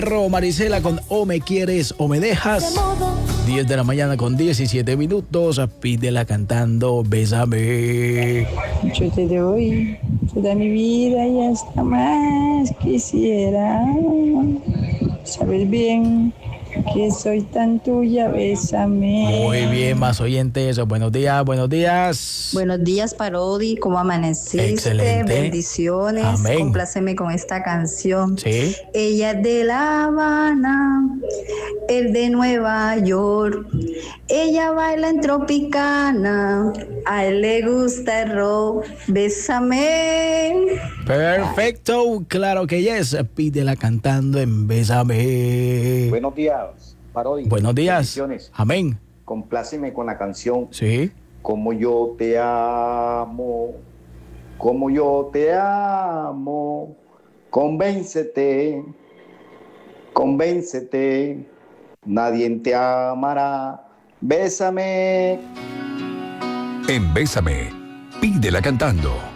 Marisela con O me quieres o me dejas. 10 de la mañana con 17 minutos. Pídela cantando Bésame. Yo te doy toda mi vida y hasta más quisiera. Sabes bien que soy tan tuya, bésame. Muy bien, más oyentes. Buenos días, buenos días. Buenos días, Parodi. ¿Cómo amaneciste? Excelente. Bendiciones. Amén. Compláceme con esta canción. Sí. Ella es de La Habana, él de Nueva York. Ella baila en Tropicana, a él le gusta el rock. Bésame. Perfecto, claro que yes. Pídela cantando en Bésame. Buenos días, Parodi. Buenos días. Bendiciones. Amén. Compláceme con la canción Sí. Como yo te amo, como yo te amo. Convéncete, convéncete, nadie te amará. Bésame. En Bésame, pídela cantando.